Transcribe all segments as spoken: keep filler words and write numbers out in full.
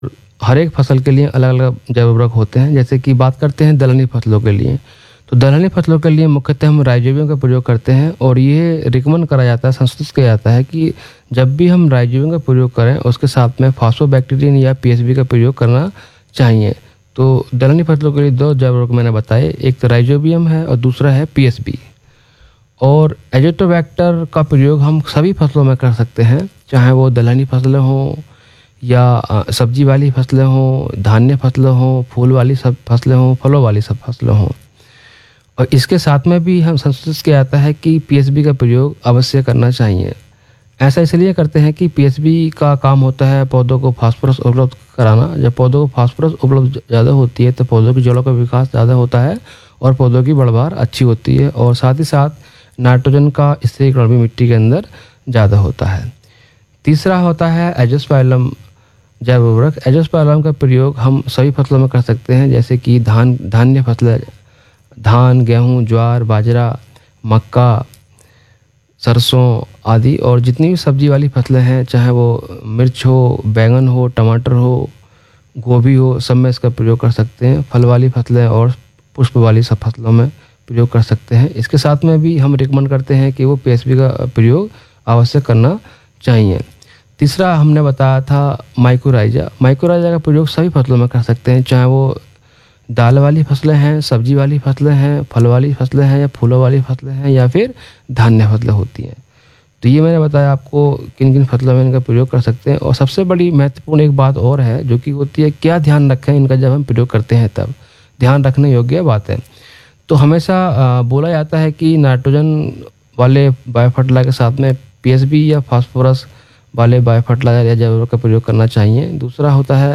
हर एक फसल के लिए अलग अलग जैव उर्वरक होते हैं। जैसे कि बात करते हैं दलहनी फसलों के लिए, तो दलहनी फसलों के लिए मुख्यतः हम राइजोबियम का प्रयोग करते हैं और ये रिकमेंड करा जाता है, संशोधित किया जाता है कि जब भी हम राइजोबियम का प्रयोग करें उसके साथ में फॉस्फोबैक्टीरियन या पीएसबी का प्रयोग करना चाहिए। तो दलहनी फसलों के लिए दो जैव उर्वरक मैंने बताए, एक तो राइजोबियम है और दूसरा है पीएसबी। और एजोटोबैक्टर का प्रयोग हम सभी फसलों में कर सकते हैं, चाहे वो दलहनी फसलें हों या सब्जी वाली फसलें हों, धान्य फसलें हों, फूल वाली सब फसलें हों, फलों वाली सब फसलें हों। और इसके साथ में भी हम संशोधित किया जाता है कि पीएसबी का प्रयोग अवश्य करना चाहिए। ऐसा इसलिए करते हैं कि पीएसबी का काम होता है पौधों को फास्फोरस उपलब्ध कराना। जब पौधों को फास्फोरस उपलब्ध ज़्यादा होती है तो पौधों की जड़ों का विकास ज़्यादा होता है और पौधों की बढ़वार अच्छी होती है, और साथ ही साथ नाइट्रोजन का स्थिरीकरण भी मिट्टी के अंदर ज़्यादा होता है। तीसरा होता है एजोस्पाइलम जैव उर्वरक। एजोस्पाइलम का प्रयोग हम सभी फसलों में कर सकते हैं, जैसे कि धान धान्य फसलें, धान, गेहूं, ज्वार, बाजरा, मक्का, सरसों आदि, और जितनी भी सब्जी वाली फसलें हैं, चाहे वो मिर्च हो, बैंगन हो, टमाटर हो, गोभी हो, सब में इसका प्रयोग कर सकते हैं। फल वाली फसलें और पुष्प वाली सब फसलों में प्रयोग कर सकते हैं। इसके साथ में भी हम रिकमेंड करते हैं कि वो पीएसबी का प्रयोग अवश्य करना चाहिए। तीसरा हमने बताया था माइकोराइजा। माइकोराइजा का प्रयोग सभी फसलों में कर सकते हैं, चाहे वो दाल वाली फसलें हैं, सब्जी वाली फसलें हैं, फल वाली फसलें हैं या फूलों वाली फसलें हैं या फिर धान्य फसलें होती हैं। तो ये मैंने बताया आपको किन किन फसलों में इनका प्रयोग कर सकते हैं। और सबसे बड़ी महत्वपूर्ण एक बात और है जो कि होती है, क्या ध्यान रखें इनका जब हम प्रयोग करते हैं, तब ध्यान रखने योग्य बात है। तो हमेशा बोला जाता है कि नाइट्रोजन वाले बायोफर्टिलाइजर के साथ में पीएसबी या फास्फोरस वाले बायोफर्टिलाइजर या जैव उर्वरक का प्रयोग करना चाहिए। दूसरा होता है,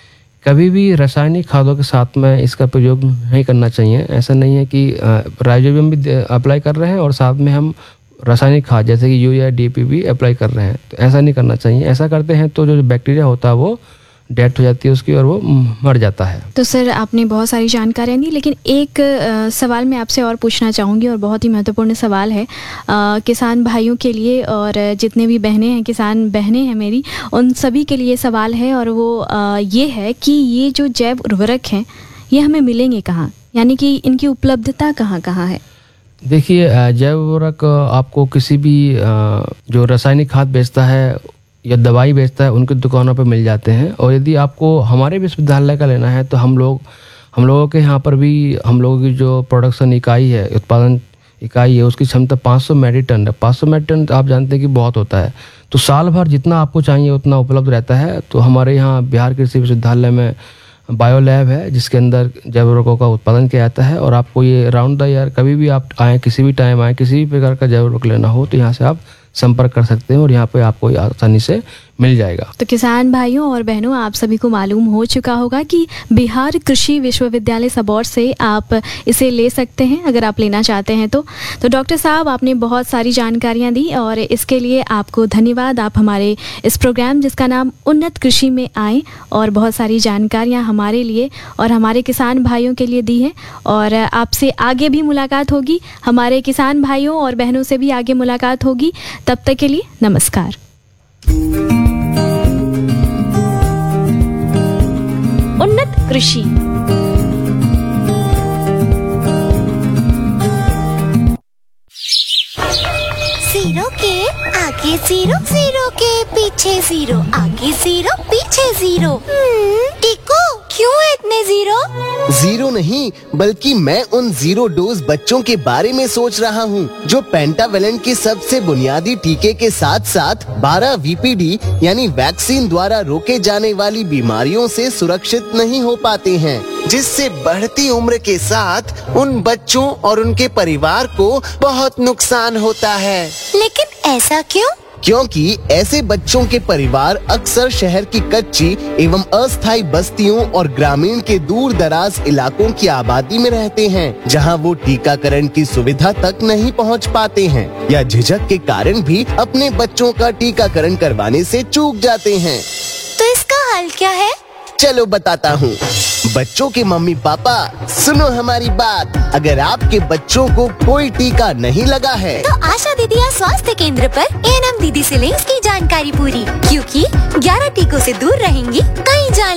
कभी भी रासायनिक खादों के साथ में इसका प्रयोग नहीं करना चाहिए। ऐसा नहीं है कि राइजोबियम भी अप्लाई कर रहे हैं और साथ में हम रासायनिक खाद जैसे कि यूरिया, डीएपी भी अप्लाई कर रहे हैं, तो ऐसा नहीं करना चाहिए। ऐसा करते हैं तो जो बैक्टीरिया होता है वो डेथ हो जाती है उसकी और वो मर जाता है। तो सर आपने बहुत सारी जानकारियाँ दी, लेकिन एक आ, सवाल मैं आपसे और पूछना चाहूँगी और बहुत ही महत्वपूर्ण सवाल है आ, किसान भाइयों के लिए, और जितने भी बहनें हैं, किसान बहनें हैं मेरी, उन सभी के लिए सवाल है। और वो आ, ये है कि ये जो जैव उर्वरक हैं ये हमें मिलेंगे कहाँ, यानी कि इनकी उपलब्धता कहाँ कहाँ है? देखिए, जैव उर्वरक आपको किसी भी जो रासायनिक खाद बेचता है या दवाई बेचता है उनकी दुकानों पर मिल जाते हैं। और यदि आपको हमारे विश्वविद्यालय का लेना है तो हम लोग हम लोगों के यहाँ पर भी हम लोगों की जो प्रोडक्शन इकाई है, उत्पादन इकाई है, उसकी क्षमता पाँच सौ मेट्रिक टन है। पाँच सौ मेट्रिक टन आप जानते हैं कि बहुत होता है, तो साल भर जितना आपको चाहिए उतना उपलब्ध रहता है। तो हमारे यहाँ बिहार कृषि विश्वविद्यालय में बायो लैब है जिसके अंदर जैव उर्वरकों का उत्पादन किया जाता है। और आपको ये राउंड द ईयर कभी भी आप आएँ, किसी भी टाइम आएँ, किसी भी प्रकार का जैव उर्वरक लेना हो तो यहाँ से आप संपर्क कर सकते हैं और यहाँ पे आपको आसानी से मिल जाएगा। तो किसान भाइयों और बहनों, आप सभी को मालूम हो चुका होगा कि बिहार कृषि विश्वविद्यालय सबौर से आप इसे ले सकते हैं अगर आप लेना चाहते हैं तो। तो डॉक्टर साहब, आपने बहुत सारी जानकारियाँ दी और इसके लिए आपको धन्यवाद। आप हमारे इस प्रोग्राम जिसका नाम उन्नत कृषि में आए और बहुत सारी जानकारियाँ हमारे लिए और हमारे किसान भाइयों के लिए दी हैं। और आपसे आगे भी मुलाकात होगी, हमारे किसान भाइयों और बहनों से भी आगे मुलाकात होगी। तब तक के लिए नमस्कार। उन्नत कृषि। जीरो के आगे जीरो, जीरो के पीछे जीरो, आगे जीरो पीछे जीरो। टिको, क्यों है इतने जीरो? जीरो नहीं, बल्कि मैं उन जीरो डोज बच्चों के बारे में सोच रहा हूँ जो पेंटावेलेंट के सबसे बुनियादी टीके के साथ साथ बारह वीपीडी यानी वैक्सीन द्वारा रोके जाने वाली बीमारियों से सुरक्षित नहीं हो पाते हैं, जिससे बढ़ती उम्र के साथ उन बच्चों और उनके परिवार को बहुत नुकसान होता है। लेकिन ऐसा क्यों? क्योंकि ऐसे बच्चों के परिवार अक्सर शहर की कच्ची एवं अस्थायी बस्तियों और ग्रामीण के दूर दराज इलाकों की आबादी में रहते हैं, जहां वो टीकाकरण की सुविधा तक नहीं पहुंच पाते हैं या झिझक के कारण भी अपने बच्चों का टीकाकरण करवाने से चूक जाते हैं। तो इसका हल क्या है? चलो बताता हूँ। बच्चों के मम्मी पापा, सुनो हमारी बात। अगर आपके बच्चों को कोई टीका नहीं लगा है तो आशा दीदी या स्वास्थ्य केंद्र पर ए एन एम दीदी से लें इसकी जानकारी पूरी, क्योंकि ग्यारह टीकों से दूर रहेंगी कई जान